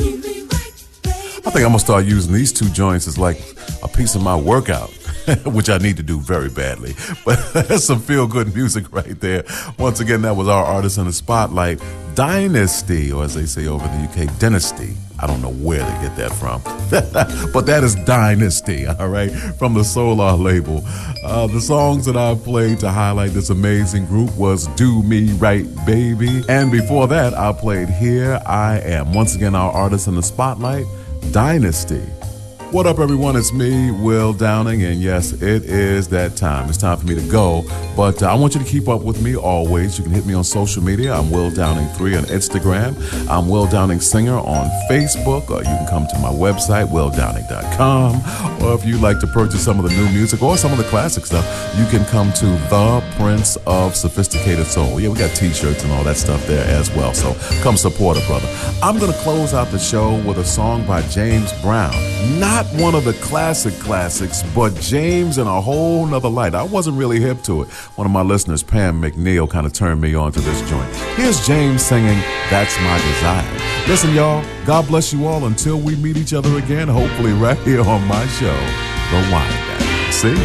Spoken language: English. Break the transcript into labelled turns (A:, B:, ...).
A: I think I'm gonna start using these two joints as like a piece of my workout, which I need to do very badly. But that's some feel-good music right there. Once again, that was our artist in the spotlight, Dynasty, or as they say over in the UK, Dynasty. I don't know where they get that from, but that is Dynasty, all right, from the Solar label. The songs that I played to highlight this amazing group was Do Me Right, Baby. And before that, I played Here I Am. Once again, our artist in the spotlight, Dynasty. What up, everyone? It's me, Will Downing, and yes, it is that time. It's time for me to go, but I want you to keep up with me always. You can hit me on social media. I'm Will Downing3 on Instagram. I'm Will Downing Singer on Facebook, or you can come to my website, willdowning.com, or if you'd like to purchase some of the new music or some of the classic stuff, you can come to The Prince of Sophisticated Soul. Yeah, we got t-shirts and all that stuff there as well, so come support a brother. I'm going to close out the show with a song by James Brown. Not one of the classics, but James in a whole nother light. I wasn't really hip to it. One of my listeners, Pam McNeil, kind of turned me on to this joint. Here's James singing That's My Desire. Listen, y'all, God bless you all until we meet each other again, hopefully right here on my show, The Wind Down. See?